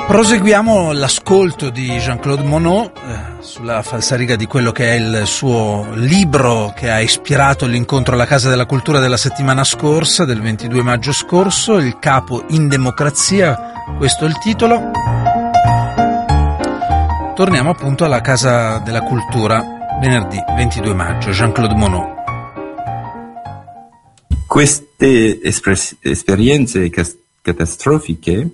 Proseguiamo l'ascolto di Jean-Claude Monod sulla falsariga di quello che è il suo libro che ha ispirato l'incontro alla Casa della Cultura della settimana scorsa, del 22 maggio scorso, Il capo in democrazia, questo è il titolo. Torniamo appunto alla Casa della Cultura, venerdì 22 maggio, Jean-Claude Monod. Queste esperienze catastrofiche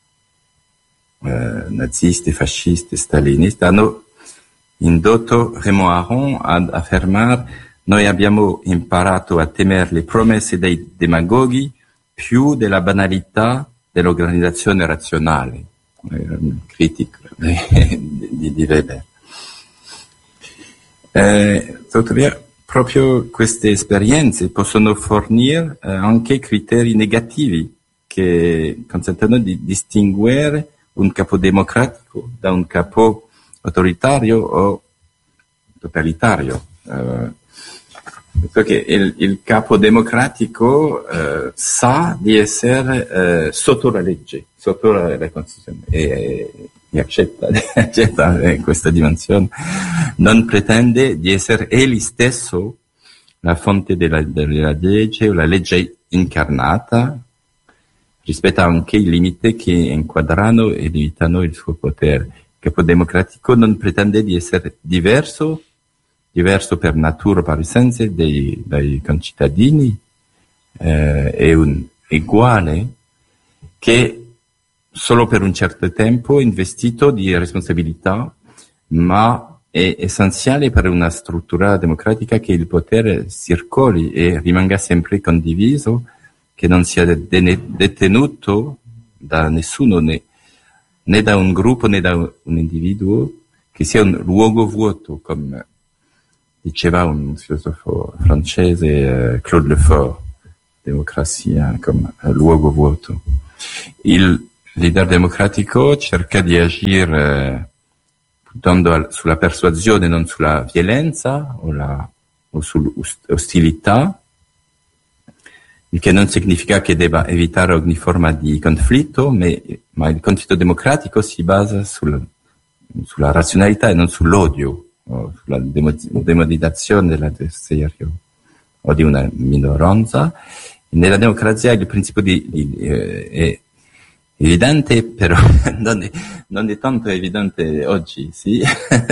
nazisti, fascisti, stalinisti hanno indotto Raymond Aron ad affermare: noi abbiamo imparato a temere le promesse dei demagoghi più della banalità dell'organizzazione razionale. Critica di Weber. Tuttavia, proprio queste esperienze possono fornire anche criteri negativi che consentono di distinguere un capo democratico da un capo autoritario o totalitario. Perché il capo democratico sa di essere sotto la legge, sotto la Costituzione, e accetta questa dimensione. Non pretende di essere egli stesso la fonte della legge o la legge incarnata, rispetta anche i limiti che inquadrano e limitano il suo potere. Il capo democratico non pretende di essere diverso per natura, per essenza, dai concittadini, è un uguale che solo per un certo tempo investito di responsabilità, ma è essenziale per una struttura democratica che il potere circoli e rimanga sempre condiviso, che non sia detenuto da nessuno, né da un gruppo né da un individuo, che sia un luogo vuoto, come diceva un filosofo francese, Claude Lefort, democrazia come luogo vuoto. Il leader democratico cerca di agire puntando sulla persuasione, non sulla violenza o sull'ostilità, il che non significa che debba evitare ogni forma di conflitto, ma il conflitto democratico si basa sulla razionalità e non sull'odio, o sulla demonizzazione dell'avversario o di una minoranza. Nella democrazia il principio è evidente, però non è tanto evidente oggi, sì.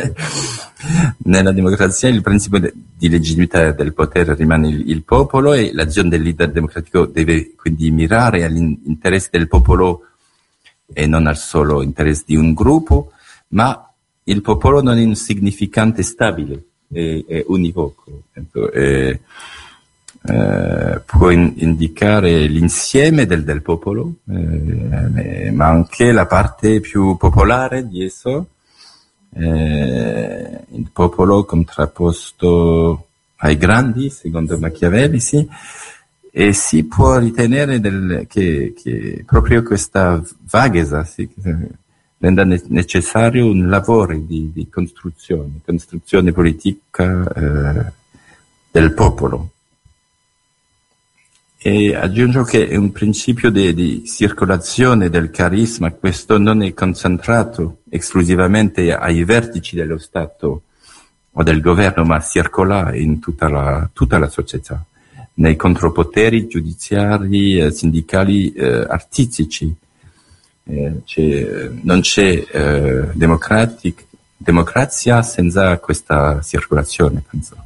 Nella democrazia il principio di legittimità del potere rimane il popolo, e l'azione del leader democratico deve quindi mirare agli interessi del popolo e non al solo interesse di un gruppo, ma il popolo non è un significante stabile, è univoco. Può indicare l'insieme del popolo, ma anche la parte più popolare di esso, il popolo contrapposto ai grandi, secondo Machiavelli, sì, e si può ritenere che proprio questa vaghezza renda necessario un lavoro di costruzione politica del popolo. E aggiungo che è un principio di circolazione del carisma. Questo non è concentrato esclusivamente ai vertici dello Stato o del governo, ma circola in tutta la società, nei contropoteri giudiziari, sindicali, artistici. Non c'è democrazia senza questa circolazione, penso.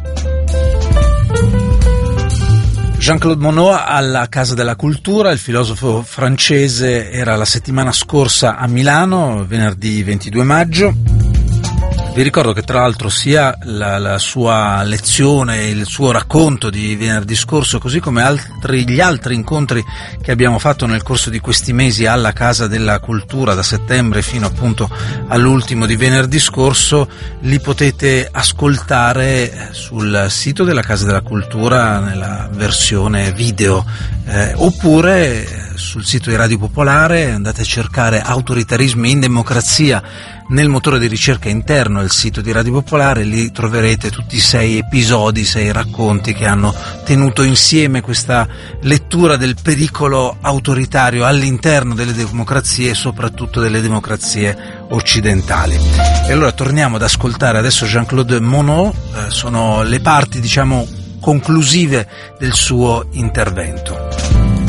Jean-Claude Monod alla Casa della Cultura, il filosofo francese era la settimana scorsa a Milano, venerdì 22 maggio. Vi ricordo che tra l'altro sia la sua lezione, il suo racconto di venerdì scorso, così come gli altri incontri che abbiamo fatto nel corso di questi mesi alla Casa della Cultura, da settembre fino appunto all'ultimo di venerdì scorso, li potete ascoltare sul sito della Casa della Cultura nella versione video, oppure sul sito di Radio Popolare, andate a cercare Autoritarismi in democrazia nel motore di ricerca interno del sito di Radio Popolare, lì troverete tutti i 6 episodi, 6 racconti che hanno tenuto insieme questa lettura del pericolo autoritario all'interno delle democrazie e soprattutto delle democrazie occidentali. E allora torniamo ad ascoltare adesso Jean-Claude Monod, sono le parti, diciamo, conclusive del suo intervento.